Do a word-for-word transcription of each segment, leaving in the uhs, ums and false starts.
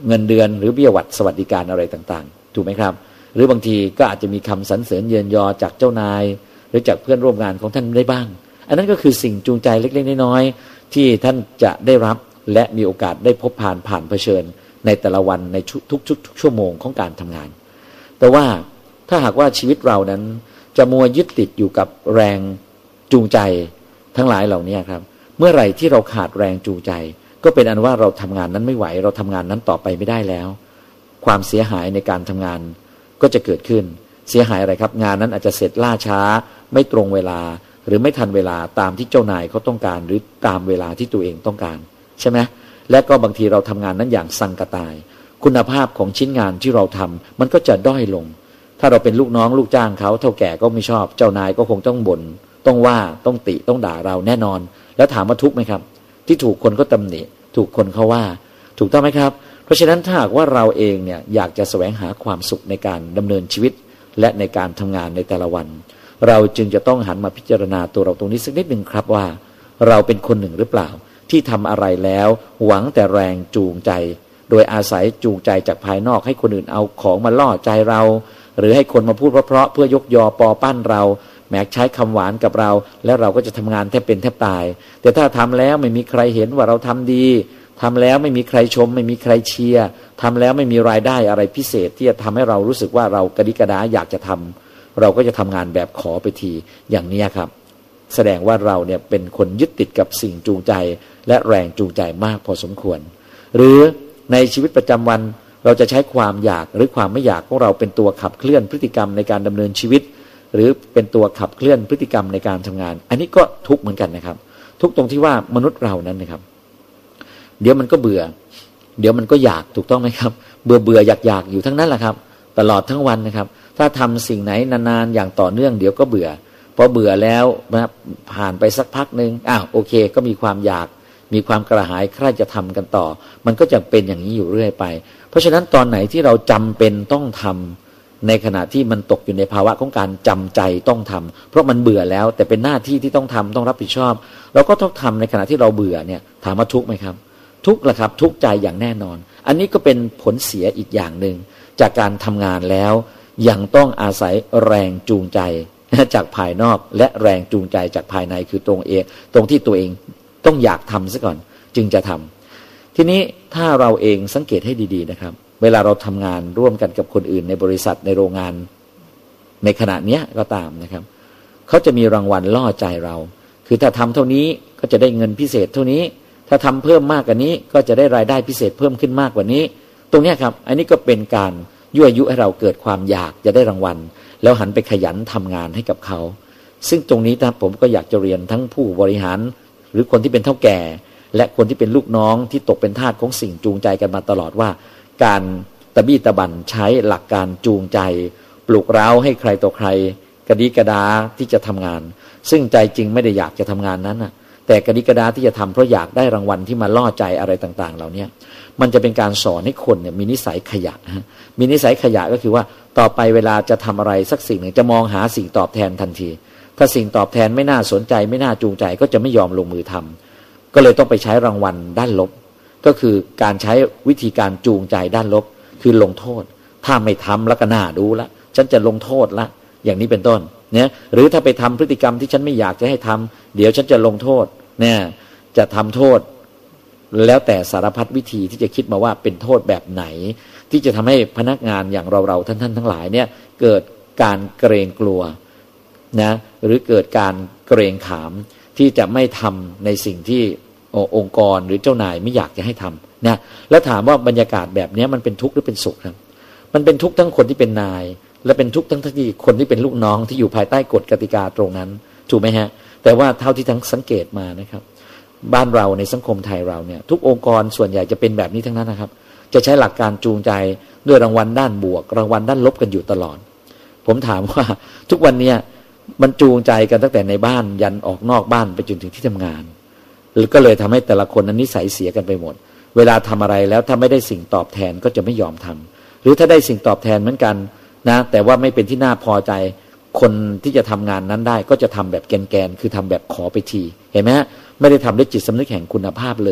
เงินเดือนหรือเบี้ยหวัดสวัสดิการอะไรต่างๆถูกไหมครับหรือบางทีก็อาจจะมีคำสรรเสริญเยินยอจากเจ้านายหรือจากเพื่อนร่วมงานของท่านได้บ้างอันนั้นก็คือสิ่งจูงใจเล็กๆน้อยๆที่ท่านจะได้รับและมีโอกาสได้พบผ่านผ่านเผชิญในแต่ละวันในทุกๆชั่วโมงของการทำงานแต่ว่าถ้าหากว่าชีวิตเรานั้นจะมัวยึดติดอยู่กับแรงจูงใจทั้งหลายเหล่านี้ครับเมื่อไหร่ที่เราขาดแรงจูงใจก็เป็นอันว่าเราทำงานนั้นไม่ไหวเราทำงานนั้นต่อไปไม่ได้แล้วความเสียหายในการทำงานก็จะเกิดขึ้นเสียหายอะไรครับงานนั้นอาจจะเสร็จล่าช้าไม่ตรงเวลาหรือไม่ทันเวลาตามที่เจ้านายเขาต้องการหรือตามเวลาที่ตัวเองต้องการใช่ไหมและก็บางทีเราทำงานนั้นอย่างสังกะตายคุณภาพของชิ้นงานที่เราทำมันก็จะด้อยลงถ้าเราเป็นลูกน้องลูกจ้างเขาเท่าแก่ก็ไม่ชอบเจ้านายก็คงต้องบ่นต้องว่าต้องติต้องด่าเราแน่นอนแล้วถามว่าทุกข์ไหมครับที่ถูกคนก็ตำหนิถูกคนเขาว่าถูกต้องไหมครับเพราะฉะนั้นถ้าหากว่าเราเองเนี่ยอยากจะแสวงหาความสุขในการดำเนินชีวิตและในการทำงานในแต่ละวันเราจึงจะต้องหันมาพิจารณาตัวเราตรงนี้สักนิดหนึ่งครับว่าเราเป็นคนหนึ่งหรือเปล่าที่ทำอะไรแล้วหวังแต่แรงจูงใจโดยอาศัยจูงใจจากภายนอกให้คนอื่นเอาของมาล่อใจเราหรือให้คนมาพูดเพราะๆเพื่อยกยอปอปั้นเราแม้ใช้คำหวานกับเราแล้วเราก็จะทำงานแทบเป็นแทบตายแต่ถ้าทำแล้วไม่มีใครเห็นว่าเราทำดีทำแล้วไม่มีใครชมไม่มีใครเชียร์ทำแล้วไม่มีรายได้อะไรพิเศษที่จะทำให้เรารู้สึกว่าเรากระดิกระดาอยากจะทำเราก็จะทำงานแบบขอไปทีอย่างนี้ครับแสดงว่าเราเนี่ยเป็นคนยึดติดกับสิ่งจูงใจและแรงจูงใจมากพอสมควรหรือในชีวิตประจำวันเราจะใช้ความอยากหรือความไม่อยากของเราเป็นตัวขับเคลื่อนพฤติกรรมในการดำเนินชีวิตหรือเป็นตัวขับเคลื่อนพฤติกรรมในการทำงานอันนี้ก็ทุกข์เหมือนกันนะครับทุกข์ตรงที่ว่ามนุษย์เรานั้นนะครับเดี๋ยวมันก็เบื่อเดี๋ยวมันก็อยากถูกต้องไหมครับเบื่อเบื่ออยากอยากอยู่ทั้งนั้นแหละครับตลอดทั้งวันนะครับถ้าทำสิ่งไหนนานๆอย่างต่อเนื่องเดี๋ยวก็เบื่อพอเบื่อแล้วนะผ่านไปสักพักนึงอ้าวโอเคก็มีความอยากมีความกระหายใคร่จะทำกันต่อมันก็จะเป็นอย่างนี้อยู่เรื่อยไปเพราะฉะนั้นตอนไหนที่เราจำเป็นต้องทำในขณะที่มันตกอยู่ในภาวะของการจำใจต้องทำเพราะมันเบื่อแล้วแต่เป็นหน้าที่ที่ต้องทำต้องรับผิดชอบเราก็ต้องทำในขณะที่เราเบื่อเนี่ยถามว่าทุกข์ไหมครับทุกข์แหละครับทุกข์ใจอย่างแน่นอนอันนี้ก็เป็นผลเสียอีกอย่างหนึ่งจากการทำงานแล้วยังต้องอาศัยแรงจูงใจจากภายนอกและแรงจูงใจจากภายในคือตรงเองตรงที่ตัวเองต้องอยากทำซะก่อนจึงจะทำทีนี้ถ้าเราเองสังเกตให้ดีๆนะครับเวลาเราทำงานร่วมกันกับคนอื่นในบริษัทในโรงงานในขณะนี้ก็ตามนะครับเขาจะมีรางวัลล่อใจเราคือถ้าทำเท่านี้ก็จะได้เงินพิเศษเท่านี้ถ้าทำเพิ่มมากกว่านี้ก็จะได้รายได้พิเศษเพิ่มขึ้นมากกว่านี้ตรงนี้ครับอันนี้ก็เป็นการยั่วยุให้เราเกิดความอยากจะได้รางวัลแล้วหันไปขยันทำงานให้กับเขาซึ่งตรงนี้นะผมก็อยากจะเรียนทั้งผู้บริหารหรือคนที่เป็นเฒ่าแก่และคนที่เป็นลูกน้องที่ตกเป็นทาสของสิ่งจูงใจกันมาตลอดว่าการตะบี้ตะบันใช้หลักการจูงใจปลุกเร้าให้ใครต่อใครกระดิกระดาที่จะทำงานซึ่งใจจริงไม่ได้อยากจะทำงานนั้นนะแต่กระดิกระดาที่จะทำเพราะอยากได้รางวัลที่มาล่อใจอะไรต่างๆเหล่านี้มันจะเป็นการสอนให้คนเนี่ยมีนิสัยขยะมีนิสัยขยะก็คือว่าต่อไปเวลาจะทำอะไรสักสิ่งหนึ่งจะมองหาสิ่งตอบแทนทันทีถ้าสิ่งตอบแทนไม่น่าสนใจไม่น่าจูงใจก็จะไม่ยอมลงมือทำก็เลยต้องไปใช้รางวัลด้านลบก็คือการใช้วิธีการจูงใจด้านลบคือลงโทษถ้าไม่ทำแล้วก็น่าดูละฉันจะลงโทษละอย่างนี้เป็นต้นเนี่ยหรือถ้าไปทำพฤติกรรมที่ฉันไม่อยากจะให้ทำเดี๋ยวฉันจะลงโทษเนี่ยจะทำโทษแล้วแต่สารพัดวิธีที่จะคิดมาว่าเป็นโทษแบบไหนที่จะทำให้พนักงานอย่างเราๆท่านๆทั้งหลายเนี่ยเกิดการเกรงกลัวนะหรือเกิดการเกรงขามที่จะไม่ทำในสิ่งที่องค์กรหรือเจ้านายไม่อยากจะให้ทำนะแล้วถามว่าบรรยากาศแบบนี้มันเป็นทุกข์หรือเป็นสุขครับมันเป็นทุกข์ทั้งคนที่เป็นนายและเป็นทุกข์ทั้งที่คนที่เป็นลูกน้องที่อยู่ภายใต้กฎกติกาตรงนั้นถูกไหมฮะแต่ว่าเท่าที่ทั้งสังเกตมานะครับบ้านเราในสังคมไทยเราเนี่ยทุกองค์กรส่วนใหญ่จะเป็นแบบนี้ทั้งนั้นนะครับจะใช้หลักการจูงใจด้วยรางวัลด้านบวกรางวัลด้านลบกันอยู่ตลอดผมถามว่าทุกวันนี้มันจูงใจกันตั้งแต่ในบ้านยันออกนอกบ้านไปจนถึงที่ทำงานก็เลยทำให้แต่ละคนนั้นนิสัยเสียกันไปหมดเวลาทำอะไรแล้วถ้าไม่ได้สิ่งตอบแทนก็จะไม่ยอมทำหรือถ้าได้สิ่งตอบแทนเหมือนกันนะแต่ว่าไม่เป็นที่น่าพอใจคนที่จะทำงานนั้นได้ก็จะทำแบบแกนๆคือทำแบบขอไปทีเห็นไหมฮะไม่ได้ทำด้วยจิตสำนึกแห่งคุณภาพเลย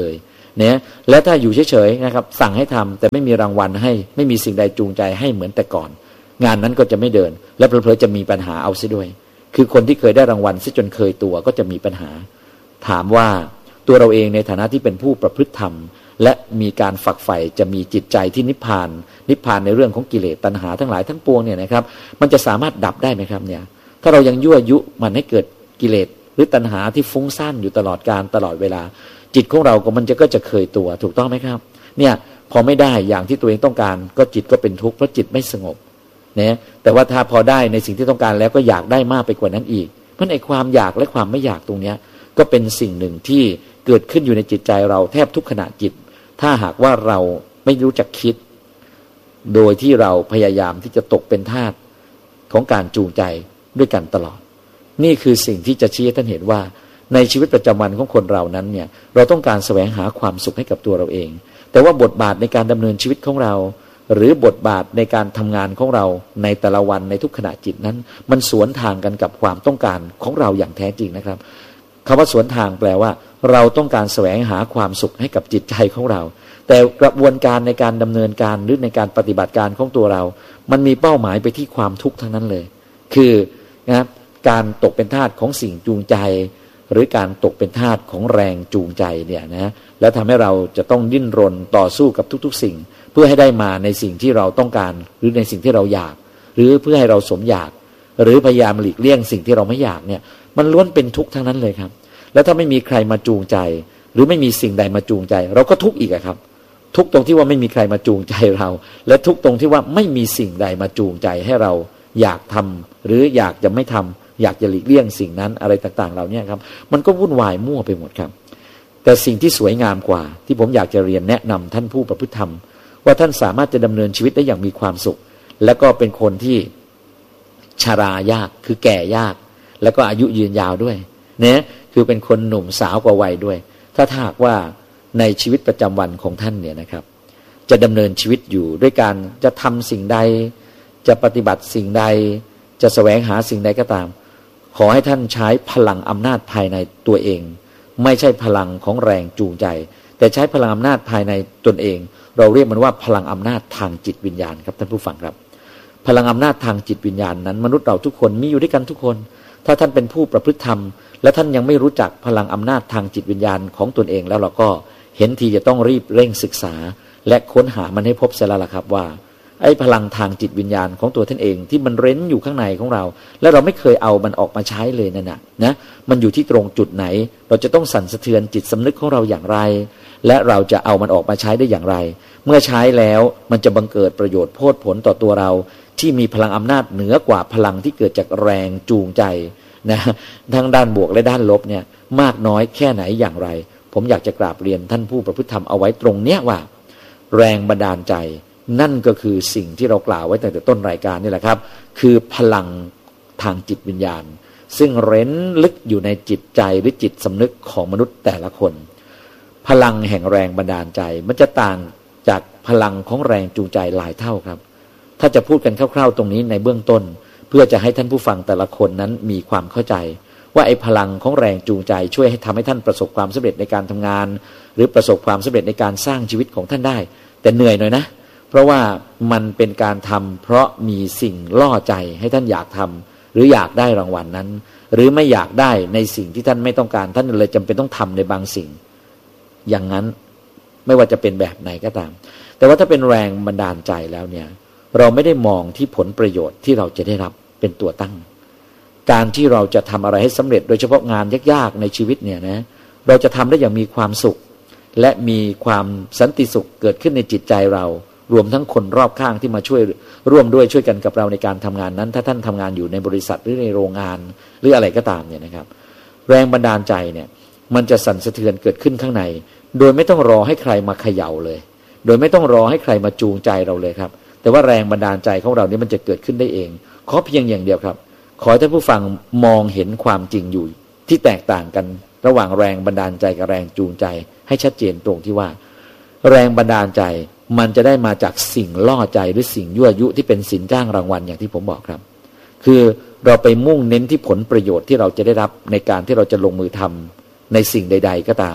เนี่ยและถ้าอยู่เฉยๆนะครับสั่งให้ทำแต่ไม่มีรางวัลให้ไม่มีสิ่งใดจูงใจให้เหมือนแต่ก่อนงานนั้นก็จะไม่เดินและเพลอๆจะมีปัญหาเอาซะด้วยคือคนที่เคยได้รางวัลซะจนเคยตัวก็จะมีปัญหาถามว่าตัวเราเองในฐานะที่เป็นผู้ประพฤติธรรมและมีการฝักใฝ่จะมีจิตใจที่นิพพานนิพพานในเรื่องของกิเลสตัณหาทั้งหลายทั้งปวงเนี่ยนะครับมันจะสามารถดับได้ไหมครับเนี่ยถ้าเรายังยั่วยุมันให้เกิดกิเลสหรือตัณหาที่ฟุ้งซ่านอยู่ตลอดการตลอดเวลาจิตของเราก็มันจะก็จะเคยตัวถูกต้องไหมครับเนี่ยพอไม่ได้อย่างที่ตัวเองต้องการก็จิตก็เป็นทุกข์เพราะจิตไม่สงบเนี่ยแต่ว่าถ้าพอได้ในสิ่งที่ต้องการแล้วก็อยากได้มากไปกว่านั้นอีกเพราะไอ้ความอยากและความไม่อยากตรงเนี้ยก็เป็นสิ่งหนึ่งที่เกิดขึ้นอยู่ในจิตใจเราแทบทุกขณะจิตถ้าหากว่าเราไม่รู้จักคิดโดยที่เราพยายามที่จะตกเป็นทาสของการจูงใจด้วยกันตลอดนี่คือสิ่งที่จะชี้ให้ท่านเห็นว่าในชีวิตประจำวันของคนเรานั้นเนี่ยเราต้องการแสวงหาความสุขให้กับตัวเราเองแต่ว่าบทบาทในการดำเนินชีวิตของเราหรือบทบาทในการทำงานของเราในแต่ละวันในทุกขณะจิตนั้นมันสวนทางกันกับความต้องการของเราอย่างแท้จริงนะครับคำว่าสวนทางแปลว่าเราต้องการแสวงหาความสุขให้กับจิตใจของเราแต่กระบวนการในการดำเนินการหรือในการปฏิบัติการของตัวเรามันมีเป้าหมายไปที่ความทุกข์ทั้งนั้นเลยคือนะครับการตกเป็นทาสของสิ่งจูงใจหรือการตกเป็นทาสของแรงจูงใจเนี่ยนะแล้วทำให้เราจะต้องดิ้นรนต่อสู้กับทุกๆสิ่งเพื่อให้ได้มาในสิ่งที่เราต้องการหรือในสิ่งที่เราอยากหรือเพื่อให้เราสมอยากหรือพยายามหลีกเลี่ยงสิ่งที่เราไม่อยากเนี่ยมันล้วนเป็นทุกข์ทั้งนั้นเลยครับแล้วถ้าไม่มีใครมาจูงใจหรือไม่มีสิ่งใดมาจูงใจเราก็ทุกข์อีกครับทุกข์ตรงที่ว่าไม่มีใครมาจูงใจเราและทุกข์ตรงที่ว่าไม่มีสิ่งใดมาจูงใจให้เราอยากทำหรืออยากจะไม่ทำอยากจะหลีกเลี่ยงสิ่งนั้นอะไรต่างๆเหล่านี้ครับมันก็วุ่นวายมั่วไปหมดครับแต่สิ่งที่สวยงามกว่าที่ผมอยากจะเรียนแนะนำท่านผู้ประพฤติธรรมว่าท่านสามารถจะดำเนินชีวิตได้อย่างมีความสุขและก็เป็นคนที่ชรายากคือแก่ยากแล้วก็อายุยืนยาวด้วยเนี่ยคือเป็นคนหนุ่มสาวกว่าวัยด้วยถ้าหากว่าในชีวิตประจำวันของท่านเนี่ยนะครับจะดำเนินชีวิตอยู่ด้วยการจะทำสิ่งใดจะปฏิบัติสิ่งใดจะแสวงหาสิ่งใดก็ตามขอให้ท่านใช้พลังอำนาจภายในตัวเองไม่ใช่พลังของแรงจูงใจแต่ใช้พลังอำนาจภายในตนเองเราเรียกมันว่าพลังอำนาจทางจิตวิญญาณครับท่านผู้ฟังครับพลังอำนาจทางจิตวิญญาณนั้นมนุษย์เราทุกคนมีอยู่ด้วยกันทุกคนถ้าท่านเป็นผู้ประพฤติธรรมและท่านยังไม่รู้จักพลังอำนาจทางจิตวิญญาณของตนเองแล้วเราก็เห็นทีจะต้องรีบเร่งศึกษาและค้นหามันให้พบเสียแล้วล่ะครับว่าไอ้พลังทางจิตวิญญาณของตัวท่านเองที่มันเร้นอยู่ข้างในของเราและเราไม่เคยเอามันออกมาใช้เลยนั่นน่ะนะมันอยู่ที่ตรงจุดไหนเราจะต้องสั่นสะเทือนจิตสำนึกของเราอย่างไรและเราจะเอามันออกมาใช้ได้อย่างไรเมื่อใช้แล้วมันจะบังเกิดประโยชน์โพดผลต่อตัวเราที่มีพลังอำนาจเหนือกว่าพลังที่เกิดจากแรงจูงใจนะทั้งด้านบวกและด้านลบเนี่ยมากน้อยแค่ไหนอย่างไรผมอยากจะกราบเรียนท่านผู้ประพฤติธรรมเอาไว้ตรงเนี้ยว่าแรงบันดาลใจนั่นก็คือสิ่งที่เรากล่าวไว้ตั้งแต่ต้นรายการนี่แหละครับคือพลังทางจิตวิญญาณซึ่งเร้นลึกอยู่ในจิตใจหรือจิตสำนึกของมนุษย์แต่ละคนพลังแห่งแรงบันดาลใจมันจะต่างจากพลังของแรงจูงใจหลายเท่าครับถ้าจะพูดกันคร่าวๆตรงนี้ในเบื้องต้นเพื่อจะให้ท่านผู้ฟังแต่ละคนนั้นมีความเข้าใจว่าไอ้พลังของแรงจูงใจช่วยให้ทำให้ท่านประสบความสำเร็จในการทำงานหรือประสบความสำเร็จในการสร้างชีวิตของท่านได้แต่เหนื่อยหน่อยนะเพราะว่ามันเป็นการทำเพราะมีสิ่งล่อใจให้ท่านอยากทำหรืออยากได้รางวัล นั้นหรือไม่อยากได้ในสิ่งที่ท่านไม่ต้องการท่านเลยจำเป็นต้องทำในบางสิ่งอย่างนั้นไม่ว่าจะเป็นแบบไหนก็ตามแต่ว่าถ้าเป็นแรงบันดาลใจแล้วเนี่ยเราไม่ได้มองที่ผลประโยชน์ที่เราจะได้รับเป็นตัวตั้งการที่เราจะทำอะไรให้สำเร็จโดยเฉพาะงานยากๆในชีวิตเนี่ยนะเราจะทำได้อย่างมีความสุขและมีความสันติสุขเกิดขึ้นในจิตใจเรารวมทั้งคนรอบข้างที่มาช่วยร่วมด้วยช่วยกันกับเราในการทำงานนั้นถ้าท่านทำงานอยู่ในบริษัทหรือในโรงงานหรืออะไรก็ตามเนี่ยนะครับแรงบันดาลใจเนี่ยมันจะสั่นสะเทือนเกิดขึ้นข้างในโดยไม่ต้องรอให้ใครมาเขย่าเลยโดยไม่ต้องรอให้ใครมาจูงใจเราเลยครับแต่ว่าแรงบันดาลใจของเรานี่มันจะเกิดขึ้นได้เองขอเพียงอย่างเดียวครับขอให้ท่านผู้ฟังมองเห็นความจริงอยู่ที่แตกต่างกันระหว่างแรงบันดาลใจกับแรงจูงใจให้ชัดเจนตรงที่ว่าแรงบันดาลใจมันจะได้มาจากสิ่งล่อใจหรือสิ่งยั่วยุที่เป็นสินจ้างรางวัลอย่างที่ผมบอกครับคือเราไปมุ่งเน้นที่ผลประโยชน์ที่เราจะได้รับในการที่เราจะลงมือทำในสิ่งใดๆก็ตาม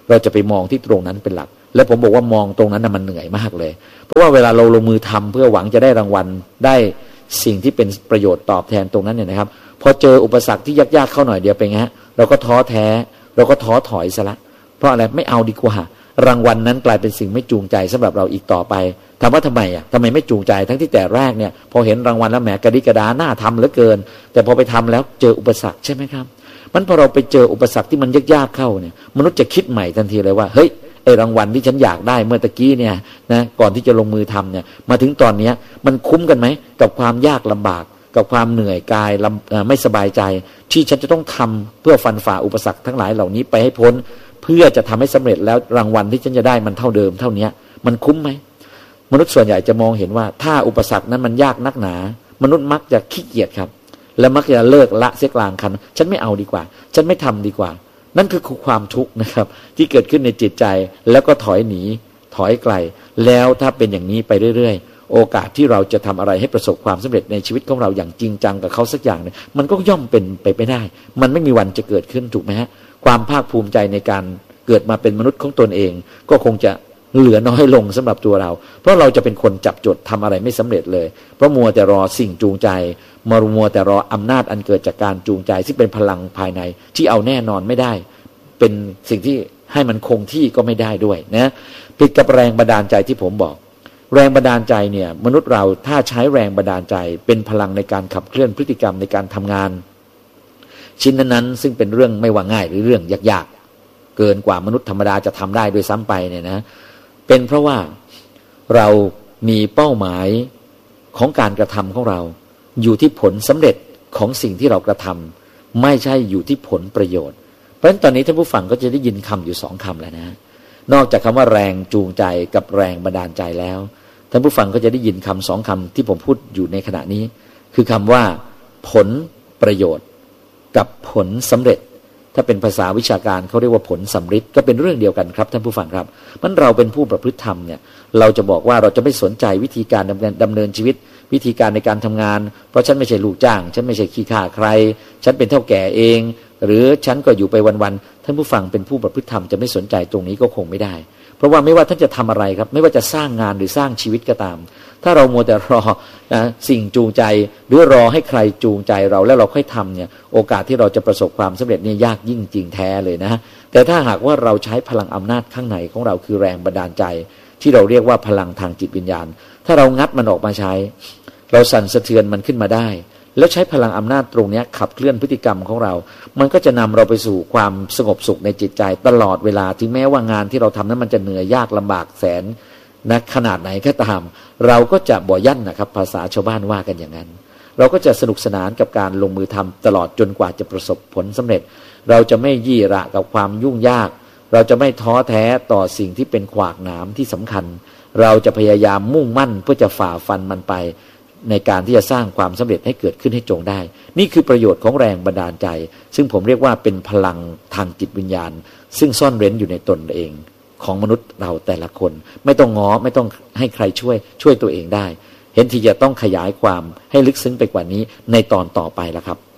เราจะไปมองที่ตรงนั้นเป็นหลักและผมบอกว่ามองตรงนั้นน่ะมันเหนื่อยมากเลยเพราะว่าเวลาเราลงมือทำเพื่อหวังจะได้รางวัลได้สิ่งที่เป็นประโยชน์ตอบแทนตรงนั้นเนี่ยนะครับพอเจออุปสรรคที่ยากๆเข้าหน่อยเดียวเป็นไงฮะเราก็ท้อแท้เราก็ท้อถอยซะละเพราะอะไรไม่เอาดีกว่ารางวัลนั้นกลายเป็นสิ่งไม่จูงใจสำหรับเราอีกต่อไปถามว่าทำไมอ่ะทำไมไม่จูงใจทั้งที่แต่แรกเนี่ยพอเห็นรางวัลแล้วแหมกระดิกระดาหน้าทำเหลือเกินแต่พอไปทำแล้วเจออุปสรรคใช่ไหมครับมันพอเราไปเจออุปสรรคที่มันยากๆเข้าเนี่ยมนุษย์จะคิดใหม่ทันทีเลยว่าเฮ้ยไอ้รางวัลที่ฉันอยากได้เมื่อตะกี้เนี่ยนะก่อนที่จะลงมือทำเนี่ยมาถึงตอนนี้มันคุ้มกันไหมกับความยากลำบากกับความเหนื่อยกายไม่สบายใจที่ฉันจะต้องทำเพื่อฟันฝ่าอุปสรรคทั้งหลายเหล่านี้ไปให้พ้นเพื่อจะทำให้สำเร็จแล้วรางวัลที่ฉันจะได้มันเท่าเดิมเท่านี้มันคุ้มไหมมนุษย์ส่วนใหญ่จะมองเห็นว่าถ้าอุปสรรคนั้นมันยากนักหนามนุษย์มักจะขี้เกียจครับและมักจะเลิกละเสียกลางคันฉันไม่เอาดีกว่าฉันไม่ทำดีกว่านั่นคือความทุกข์นะครับที่เกิดขึ้นในจิตใจแล้วก็ถอยหนีถอยไกลแล้วถ้าเป็นอย่างนี้ไปเรื่อยๆโอกาสที่เราจะทำอะไรให้ประสบความสำเร็จในชีวิตของเราอย่างจริงจังกับเขาสักอย่างเนี่ยมันก็ย่อมเป็นไปไม่ได้มันไม่มีวันจะเกิดขึ้นถูกไหมฮะความภาคภูมิใจในการเกิดมาเป็นมนุษย์ของตนเองก็คงจะเหลือน้อยลงสำหรับตัวเราเพราะเราจะเป็นคนจับจดทำอะไรไม่สำเร็จเลยเพราะมัวแต่รอสิ่งจูงใจมามัวแต่รออำนาจอันเกิดจากการจูงใจซึ่งเป็นพลังภายในที่เอาแน่นอนไม่ได้เป็นสิ่งที่ให้มันคงที่ก็ไม่ได้ด้วยนะผิดกับแรงบันดาลใจที่ผมบอกแรงบันดาลใจเนี่ยมนุษย์เราถ้าใช้แรงบันดาลใจเป็นพลังในการขับเคลื่อนพฤติกรรมในการทำงานชิ้นนั้นๆซึ่งเป็นเรื่องไม่ว่าง่ายหรือเรื่องยากๆเกินกว่ามนุษย์ธรรมดาจะทำได้โดยซ้ำไปเนี่ยนะเป็นเพราะว่าเรามีเป้าหมายของการกระทำของเราอยู่ที่ผลสำเร็จของสิ่งที่เรากระทำไม่ใช่อยู่ที่ผลประโยชน์เพราะฉะนั้นตอนนี้ท่านผู้ฟังก็จะได้ยินคำอยู่สองคำแล้วนะนอกจากคำว่าแรงจูงใจกับแรงบันดาลใจแล้วท่านผู้ฟังก็จะได้ยินคำสองคำที่ผมพูดอยู่ในขณะนี้คือคำว่าผลประโยชน์กับผลสำเร็จถ้าเป็นภาษาวิชาการเขาเรียกว่าผลสำฤทธิ์ก็เป็นเรื่องเดียวกันครับท่านผู้ฟังครับมันเราเป็นผู้ประพฤติธรรมเนี่ยเราจะบอกว่าเราจะไม่สนใจวิธีการดำเนินดำเนินชีวิตวิธีการในการทำงานเพราะฉันไม่ใช่ลูกจ้างฉันไม่ใช่ขี้ข้าใครฉันเป็นเท่าแก่เองหรือฉันก็อยู่ไปวันๆท่านผู้ฟังเป็นผู้ประพฤติธรรมจะไม่สนใจตรงนี้ก็คงไม่ได้เพราะว่าไม่ว่าท่านจะทำอะไรครับไม่ว่าจะสร้างงานหรือสร้างชีวิตก็ตามถ้าเรามัวแต่รอนะสิ่งจูงใจหรือรอให้ใครจูงใจเราแล้วเราค่อยทำเนี่ยโอกาสที่เราจะประสบความสำเร็จเนี่ยยากยิ่งจริงแท้เลยนะแต่ถ้าหากว่าเราใช้พลังอำนาจข้างในของเราคือแรงบันดาลใจที่เราเรียกว่าพลังทางจิตวิญญาณถ้าเรางัดมันออกมาใช้เราสั่นสะเทือนมันขึ้นมาได้แล้วใช้พลังอำนาจตรงนี้ขับเคลื่อนพฤติกรรมของเรามันก็จะนำเราไปสู่ความสงบสุขในจิตใจตลอดเวลาถึงแม้ว่างานที่เราทำนั้นมันจะเหนื่อยยากลำบากแสนนะขนาดไหนก็ตามเราก็จะบ่ยั่นนะครับภาษาชาวบ้านว่ากันอย่างนั้นเราก็จะสนุกสนานกับการลงมือทำตลอดจนกว่าจะประสบผลสำเร็จเราจะไม่ยี่ระกับความยุ่งยากเราจะไม่ท้อแท้ต่อสิ่งที่เป็นขวากหนามที่สำคัญเราจะพยายามมุ่งมั่นเพื่อจะฝ่าฟันมันไปในการที่จะสร้างความสำเร็จให้เกิดขึ้นให้จงได้นี่คือประโยชน์ของแรงบันดาลใจซึ่งผมเรียกว่าเป็นพลังทางจิตวิญญาณซึ่งซ่อนเร้นอยู่ในตนเองของมนุษย์เราแต่ละคนไม่ต้องง้อไม่ต้องให้ใครช่วยช่วยตัวเองได้เห็นทีจะต้องขยายความให้ลึกซึ้งไปกว่านี้ในตอนต่อไปแล้วครับ